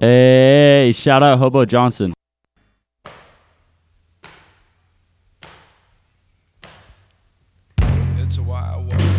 Hey, shout out Hobo Johnson. It's a wild world.